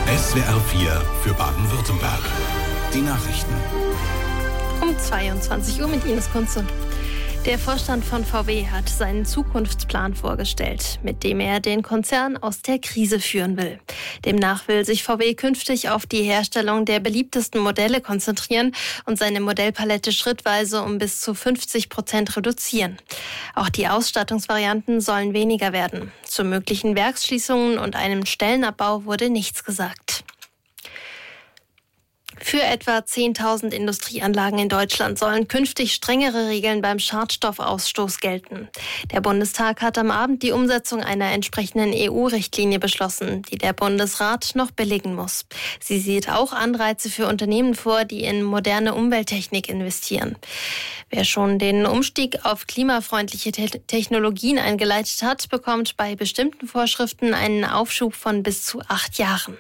SWR 4 für Baden-Württemberg. Die Nachrichten. Um 22 Uhr mit Ines Kunze. Der Vorstand von VW hat seinen Zukunftsplan vorgestellt, mit dem er den Konzern aus der Krise führen will. Demnach will sich VW künftig auf die Herstellung der beliebtesten Modelle konzentrieren und seine Modellpalette schrittweise um bis zu 50% reduzieren. Auch die Ausstattungsvarianten sollen weniger werden. Zu möglichen Werksschließungen und einem Stellenabbau wurde nichts gesagt. Für etwa 10.000 Industrieanlagen in Deutschland sollen künftig strengere Regeln beim Schadstoffausstoß gelten. Der Bundestag hat am Abend die Umsetzung einer entsprechenden EU-Richtlinie beschlossen, die der Bundesrat noch billigen muss. Sie sieht auch Anreize für Unternehmen vor, die in moderne Umwelttechnik investieren. Wer schon den Umstieg auf klimafreundliche Technologien eingeleitet hat, bekommt bei bestimmten Vorschriften einen Aufschub von bis zu 8 Jahren.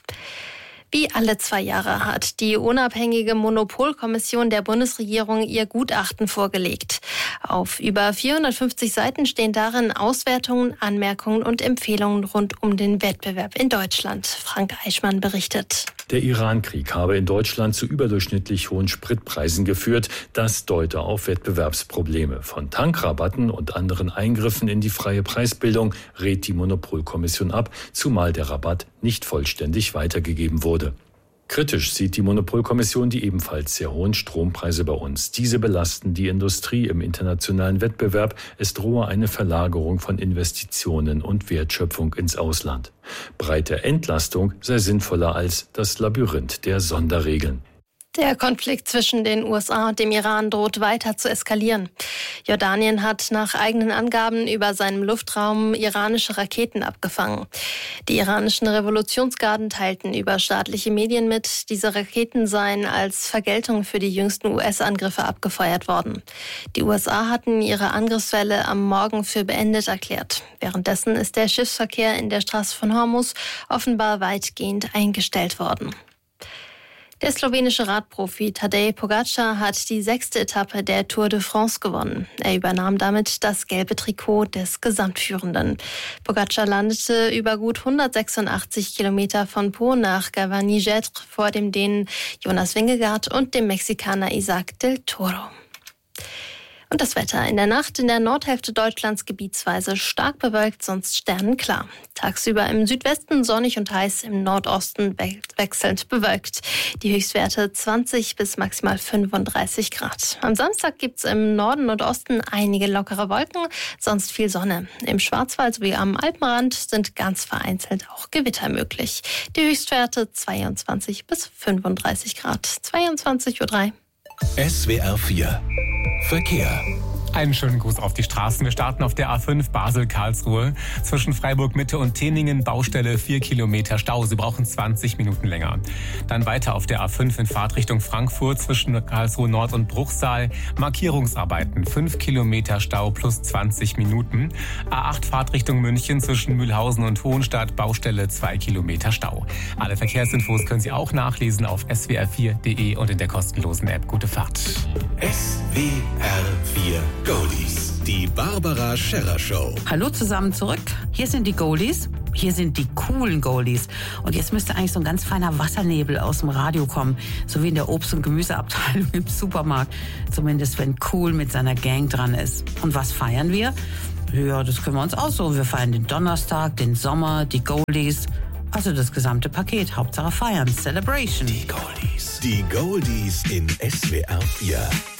Wie alle 2 Jahre hat die unabhängige Monopolkommission der Bundesregierung ihr Gutachten vorgelegt. Auf über 450 Seiten stehen darin Auswertungen, Anmerkungen und Empfehlungen rund um den Wettbewerb in Deutschland. Frank Eichmann berichtet. Der Iran-Krieg habe in Deutschland zu überdurchschnittlich hohen Spritpreisen geführt. Das deute auf Wettbewerbsprobleme. Von Tankrabatten und anderen Eingriffen in die freie Preisbildung rät die Monopolkommission ab, zumal der Rabatt nicht vollständig weitergegeben wurde. Kritisch sieht die Monopolkommission die ebenfalls sehr hohen Strompreise bei uns. Diese belasten die Industrie im internationalen Wettbewerb. Es drohe eine Verlagerung von Investitionen und Wertschöpfung ins Ausland. Breite Entlastung sei sinnvoller als das Labyrinth der Sonderregeln. Der Konflikt zwischen den USA und dem Iran droht weiter zu eskalieren. Jordanien hat nach eigenen Angaben über seinem Luftraum iranische Raketen abgefangen. Die iranischen Revolutionsgarden teilten über staatliche Medien mit, diese Raketen seien als Vergeltung für die jüngsten US-Angriffe abgefeuert worden. Die USA hatten ihre Angriffswelle am Morgen für beendet erklärt. Währenddessen ist der Schiffsverkehr in der Straße von Hormuz offenbar weitgehend eingestellt worden. Der slowenische Radprofi Tadej Pogačar hat die 6. Etappe der Tour de France gewonnen. Er übernahm damit das gelbe Trikot des Gesamtführenden. Pogačar landete über gut 186 Kilometer von Pau nach Gavarnie-Gèvres vor dem Dänen Jonas Vingegaard und dem Mexikaner Isaac del Toro. Und das Wetter. In der Nacht in der Nordhälfte Deutschlands gebietsweise stark bewölkt, sonst sternenklar. Tagsüber im Südwesten sonnig und heiß, im Nordosten wechselnd bewölkt. Die Höchstwerte 20 bis maximal 35 Grad. Am Samstag gibt's im Norden und Osten einige lockere Wolken, sonst viel Sonne. Im Schwarzwald sowie am Alpenrand sind ganz vereinzelt auch Gewitter möglich. Die Höchstwerte 22 bis 35 Grad. 22:03 Uhr. SWR 4 Verkehr. Einen schönen Gruß auf die Straßen. Wir starten auf der A5 Basel-Karlsruhe. Zwischen Freiburg-Mitte und Teningen Baustelle 4 Kilometer Stau. Sie brauchen 20 Minuten länger. Dann weiter auf der A5 in Fahrtrichtung Frankfurt zwischen Karlsruhe Nord und Bruchsal. Markierungsarbeiten 5 Kilometer Stau plus 20 Minuten. A8 Fahrtrichtung München zwischen Mühlhausen und Hohenstadt. Baustelle 2 Kilometer Stau. Alle Verkehrsinfos können Sie auch nachlesen auf swr4.de und in der kostenlosen App. Gute Fahrt. SWR 4 Goldies. Die Barbara Scherrer Show. Hallo zusammen zurück. Hier sind die Goldies. Hier sind die coolen Goldies. Und jetzt müsste eigentlich so ein ganz feiner Wassernebel aus dem Radio kommen. So wie in der Obst- und Gemüseabteilung im Supermarkt. Zumindest wenn Cool mit seiner Gang dran ist. Und was feiern wir? Ja, das können wir uns aussuchen. Wir feiern den Donnerstag, den Sommer, die Goldies. Also das gesamte Paket. Hauptsache feiern. Celebration. Die Goldies. Die Goldies in SWR 4.